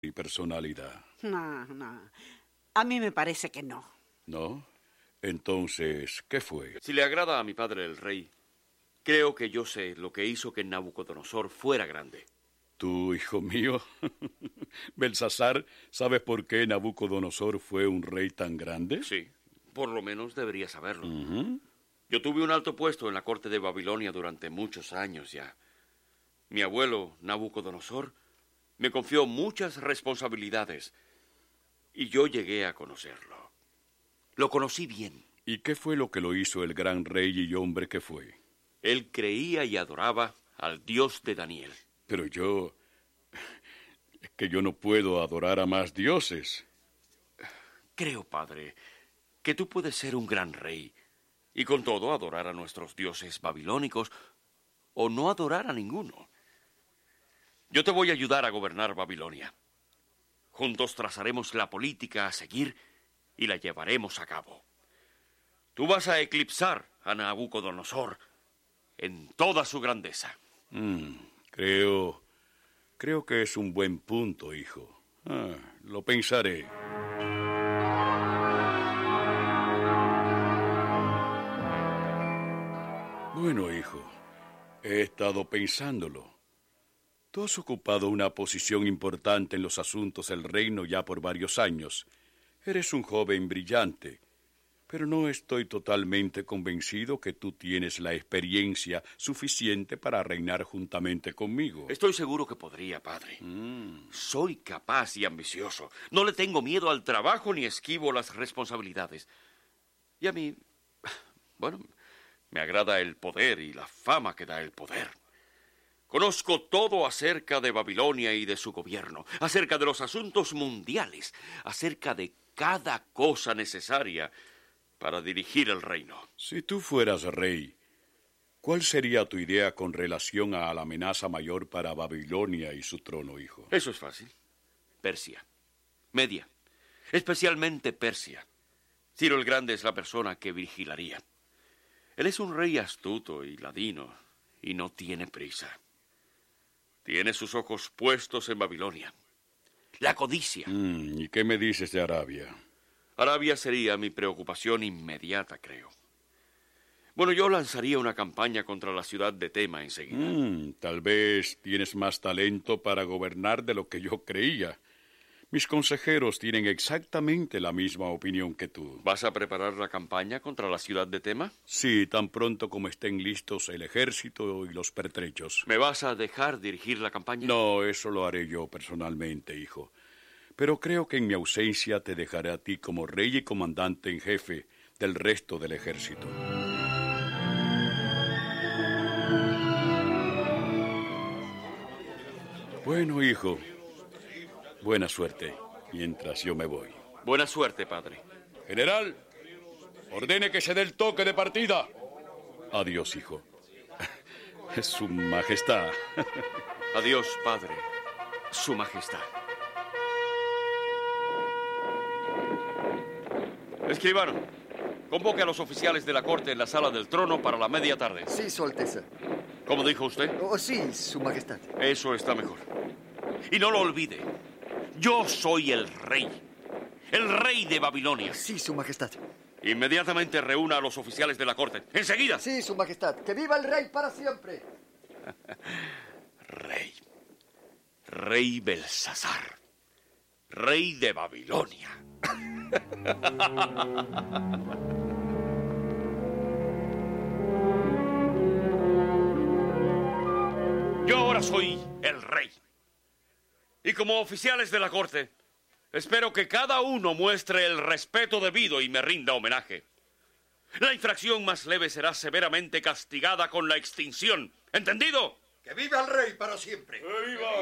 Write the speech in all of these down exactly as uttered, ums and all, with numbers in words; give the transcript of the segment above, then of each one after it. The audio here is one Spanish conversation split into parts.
y personalidad. No, no. A mí me parece que no. ¿No? Entonces, ¿qué fue? Si le agrada a mi padre el rey, creo que yo sé lo que hizo que Nabucodonosor fuera grande. ¿Tú, hijo mío? Belsasar, ¿sabes por qué Nabucodonosor fue un rey tan grande? Sí, por lo menos debería saberlo. Uh-huh. Yo tuve un alto puesto en la corte de Babilonia durante muchos años ya. Mi abuelo, Nabucodonosor, me confió muchas responsabilidades y yo llegué a conocerlo. Lo conocí bien. ¿Y qué fue lo que lo hizo el gran rey y hombre que fue? Él creía y adoraba al Dios de Daniel. Pero yo... es que yo no puedo adorar a más dioses. Creo, padre, que tú puedes ser un gran rey y con todo adorar a nuestros dioses babilónicos o no adorar a ninguno. Yo te voy a ayudar a gobernar Babilonia. Juntos trazaremos la política a seguir y la llevaremos a cabo. Tú vas a eclipsar a Nabucodonosor en toda su grandeza. Mm, creo... creo que es un buen punto, hijo. Ah, lo pensaré. Bueno, hijo, he estado pensándolo. Tú has ocupado una posición importante en los asuntos del reino ya por varios años. Eres un joven brillante, pero no estoy totalmente convencido que tú tienes la experiencia suficiente para reinar juntamente conmigo. Estoy seguro que podría, padre. Mm. Soy capaz y ambicioso. No le tengo miedo al trabajo ni esquivo las responsabilidades. Y a mí, bueno, me agrada el poder y la fama que da el poder. Conozco todo acerca de Babilonia y de su gobierno, acerca de los asuntos mundiales, acerca de cada cosa necesaria para dirigir el reino. Si tú fueras rey, ¿cuál sería tu idea con relación a la amenaza mayor para Babilonia y su trono, hijo? Eso es fácil. Persia. Media. Especialmente Persia. Ciro el Grande es la persona que vigilaría. Él es un rey astuto y ladino y no tiene prisa. Tiene sus ojos puestos en Babilonia. La codicia. Mm, ¿y qué me dices de Arabia? Arabia sería mi preocupación inmediata, creo. Bueno, yo lanzaría una campaña contra la ciudad de Tema enseguida. Mm, tal vez tienes más talento para gobernar de lo que yo creía. Mis consejeros tienen exactamente la misma opinión que tú. ¿Vas a preparar la campaña contra la ciudad de Tema? Sí, tan pronto como estén listos el ejército y los pertrechos. ¿Me vas a dejar dirigir la campaña? No, eso lo haré yo personalmente, hijo. Pero creo que en mi ausencia te dejaré a ti como rey y comandante en jefe del resto del ejército. Bueno, hijo, buena suerte mientras yo me voy. Buena suerte, padre. General, ordene que se dé el toque de partida. Adiós, hijo. Su Majestad. Adiós, padre. Su Majestad. Escribano, convoque a los oficiales de la corte en la sala del trono para la media tarde. Sí, Su Alteza. ¿Cómo dijo usted? Oh, sí, Su Majestad. Eso está mejor. Y no lo olvide, yo soy el rey. El rey de Babilonia. Sí, Su Majestad. Inmediatamente reúna a los oficiales de la corte. ¡Enseguida! Sí, Su Majestad. ¡Que viva el rey para siempre! Rey. Rey Belsasar. Rey de Babilonia. Yo ahora soy el rey. Y como oficiales de la corte, espero que cada uno muestre el respeto debido y me rinda homenaje. La infracción más leve será severamente castigada con la extinción. ¿Entendido? ¡Que viva el rey para siempre! ¡Viva!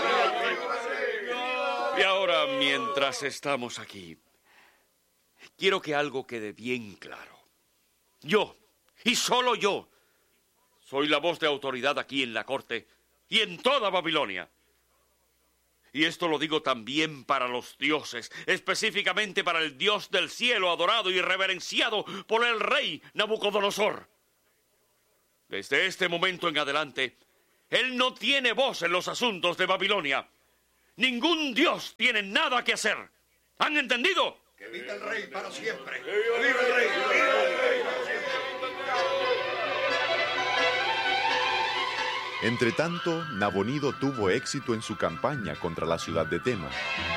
Y ahora, mientras estamos aquí, quiero que algo quede bien claro. Yo, y solo yo, soy la voz de autoridad aquí en la corte y en toda Babilonia. Y esto lo digo también para los dioses, específicamente para el Dios del cielo adorado y reverenciado por el rey Nabucodonosor. Desde este momento en adelante, él no tiene voz en los asuntos de Babilonia. Ningún dios tiene nada que hacer. ¿Han entendido? ¡Que viva el rey para siempre! ¡Que viva el rey! ¡Que viva el rey para siempre! Entretanto, Nabonido tuvo éxito en su campaña contra la ciudad de Tema.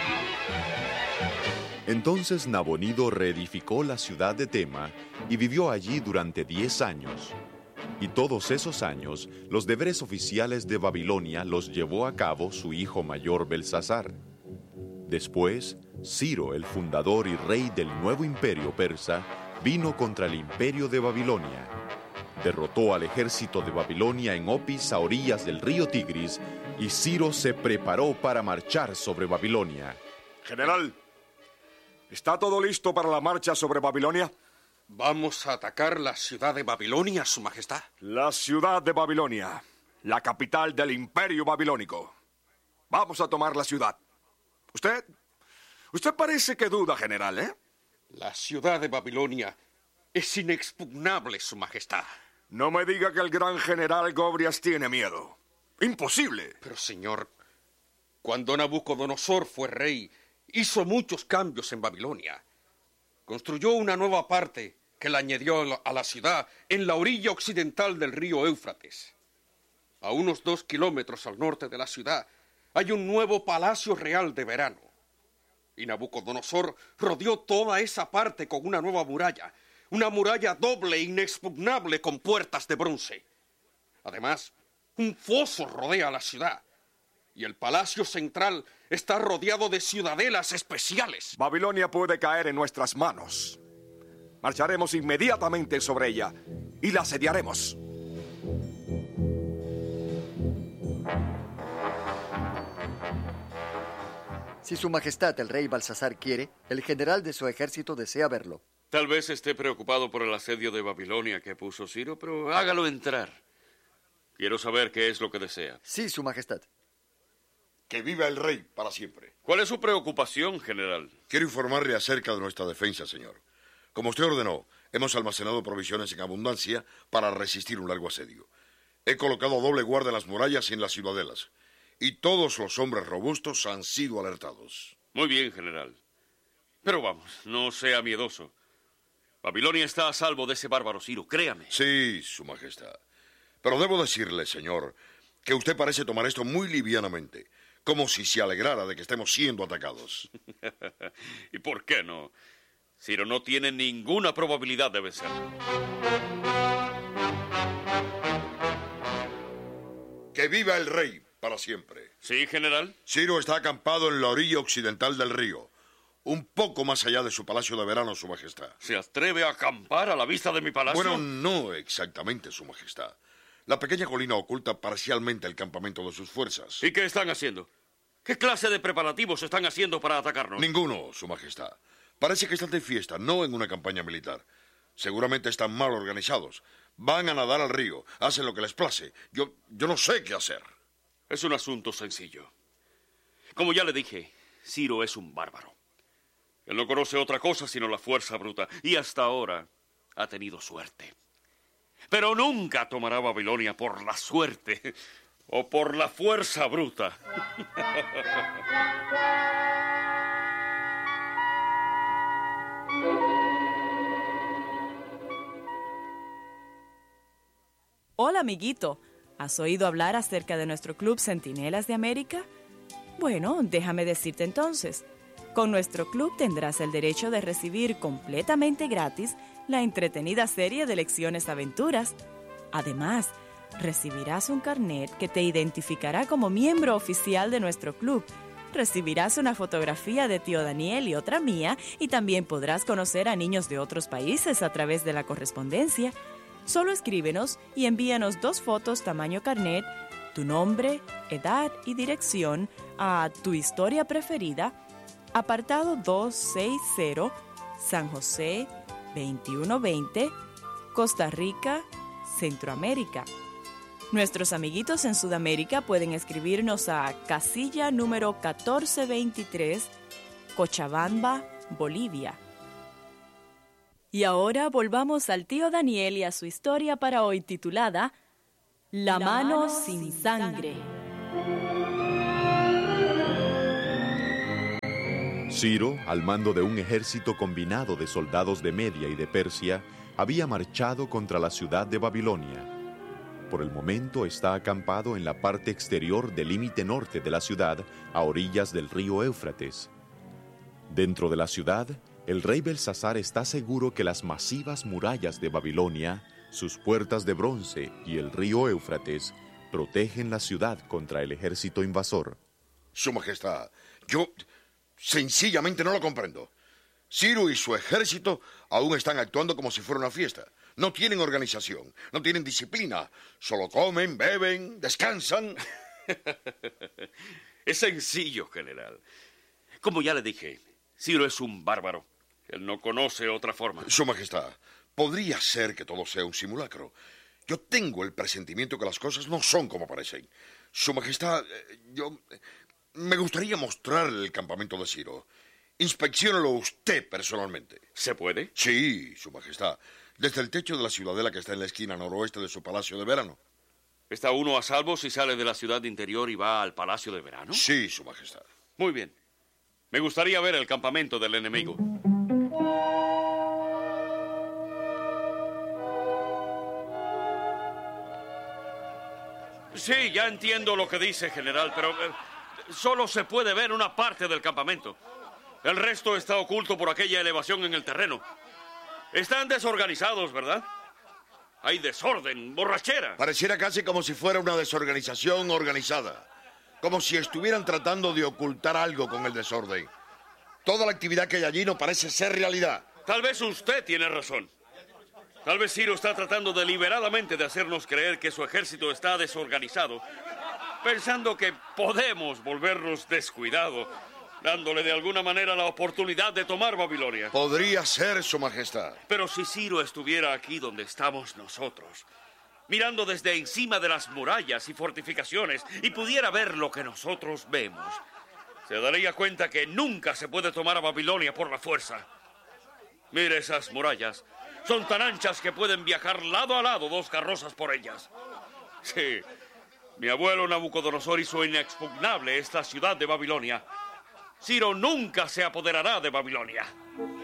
Entonces Nabonido reedificó la ciudad de Tema y vivió allí durante diez años. Y todos esos años, los deberes oficiales de Babilonia los llevó a cabo su hijo mayor Belsasar. Después, Ciro, el fundador y rey del nuevo imperio persa, vino contra el imperio de Babilonia. Derrotó al ejército de Babilonia en Opis a orillas del río Tigris y Ciro se preparó para marchar sobre Babilonia. General, ¿está todo listo para la marcha sobre Babilonia? ¿Vamos a atacar la ciudad de Babilonia, Su Majestad? La ciudad de Babilonia, la capital del imperio babilónico. Vamos a tomar la ciudad. Usted, usted parece que duda, general, ¿eh? La ciudad de Babilonia es inexpugnable, Su Majestad. No me diga que el gran general Gobrias tiene miedo. ¡Imposible! Pero, señor, cuando Nabucodonosor fue rey, hizo muchos cambios en Babilonia. Construyó una nueva parte que la añadió a la ciudad en la orilla occidental del río Éufrates. A unos dos kilómetros al norte de la ciudad hay un nuevo palacio real de verano. Y Nabucodonosor rodeó toda esa parte con una nueva muralla, una muralla doble e inexpugnable con puertas de bronce. Además, un foso rodea la ciudad. Y el palacio central está rodeado de ciudadelas especiales. Babilonia puede caer en nuestras manos. Marcharemos inmediatamente sobre ella y la asediaremos. Si Su Majestad el rey Belsasar quiere, el general de su ejército desea verlo. Tal vez esté preocupado por el asedio de Babilonia que puso Ciro, pero hágalo entrar. Quiero saber qué es lo que desea. Sí, Su Majestad. Que viva el rey para siempre. ¿Cuál es su preocupación, general? Quiero informarle acerca de nuestra defensa, señor. Como usted ordenó, hemos almacenado provisiones en abundancia para resistir un largo asedio. He colocado doble guardia en las murallas y en las ciudadelas. Y todos los hombres robustos han sido alertados. Muy bien, general. Pero vamos, no sea miedoso. Babilonia está a salvo de ese bárbaro Ciro, créame. Sí, Su Majestad. Pero debo decirle, señor, que usted parece tomar esto muy livianamente, como si se alegrara de que estemos siendo atacados. ¿Y por qué no? Ciro no tiene ninguna probabilidad de vencer. Que viva el rey para siempre. ¿Sí, general? Ciro está acampado en la orilla occidental del río, un poco más allá de su palacio de verano, Su Majestad. ¿Se atreve a acampar a la vista de mi palacio? Bueno, no exactamente, Su Majestad. La pequeña colina oculta parcialmente el campamento de sus fuerzas. ¿Y qué están haciendo? ¿Qué clase de preparativos están haciendo para atacarnos? Ninguno, Su Majestad. Parece que están de fiesta, no en una campaña militar. Seguramente están mal organizados. Van a nadar al río, hacen lo que les place. Yo, yo no sé qué hacer. Es un asunto sencillo. Como ya le dije, Ciro es un bárbaro. Él no conoce otra cosa sino la fuerza bruta, y hasta ahora ha tenido suerte. Pero nunca tomará Babilonia por la suerte o por la fuerza bruta. Hola, amiguito. ¿Has oído hablar acerca de nuestro club Centinelas de América? Bueno, déjame decirte entonces. Con nuestro club tendrás el derecho de recibir completamente gratis la entretenida serie de lecciones aventuras. Además, recibirás un carnet que te identificará como miembro oficial de nuestro club. Recibirás una fotografía de tío Daniel y otra mía, y también podrás conocer a niños de otros países a través de la correspondencia. Solo escríbenos y envíanos dos fotos tamaño carnet, tu nombre, edad y dirección a Tu Historia Preferida, apartado doscientos sesenta, San José, veintiuno veinte, Costa Rica, Centroamérica. Nuestros amiguitos en Sudamérica pueden escribirnos a casilla número catorce veintitrés, Cochabamba, Bolivia. Y ahora volvamos al tío Daniel y a su historia para hoy titulada La, La mano, mano sin sangre. sangre. Ciro, al mando de un ejército combinado de soldados de Media y de Persia, había marchado contra la ciudad de Babilonia. Por el momento está acampado en la parte exterior del límite norte de la ciudad, a orillas del río Éufrates. Dentro de la ciudad, el rey Belsasar está seguro que las masivas murallas de Babilonia, sus puertas de bronce y el río Éufrates protegen la ciudad contra el ejército invasor. Su Majestad, yo sencillamente no lo comprendo. Ciro y su ejército aún están actuando como si fuera una fiesta. No tienen organización, no tienen disciplina. Solo comen, beben, descansan. Es sencillo, general. Como ya le dije, Ciro es un bárbaro. Él no conoce otra forma. Su Majestad, podría ser que todo sea un simulacro. Yo tengo el presentimiento que las cosas no son como parecen. Su Majestad, yo... me gustaría mostrarle el campamento de Ciro. Inspecciónelo usted personalmente. ¿Se puede? Sí, Su Majestad. Desde el techo de la ciudadela que está en la esquina noroeste de su palacio de verano. ¿Está uno a salvo si sale de la ciudad interior y va al palacio de verano? Sí, Su Majestad. Muy bien. Me gustaría ver el campamento del enemigo. Sí, ya entiendo lo que dice, general, pero eh, solo se puede ver una parte del campamento. El resto está oculto por aquella elevación en el terreno. Están desorganizados, ¿verdad? Hay desorden, borrachera. Pareciera casi como si fuera una desorganización organizada. Como si estuvieran tratando de ocultar algo con el desorden. Toda la actividad que hay allí no parece ser realidad. Tal vez usted tiene razón. Tal vez Ciro está tratando deliberadamente de hacernos creer que su ejército está desorganizado, pensando que podemos volvernos descuidados, dándole de alguna manera la oportunidad de tomar Babilonia. Podría ser, Su Majestad. Pero si Ciro estuviera aquí donde estamos nosotros, mirando desde encima de las murallas y fortificaciones, y pudiera ver lo que nosotros vemos, se daría cuenta que nunca se puede tomar a Babilonia por la fuerza. Mire esas murallas. Son tan anchas que pueden viajar lado a lado dos carrozas por ellas. Sí, mi abuelo Nabucodonosor hizo inexpugnable esta ciudad de Babilonia. Ciro nunca se apoderará de Babilonia.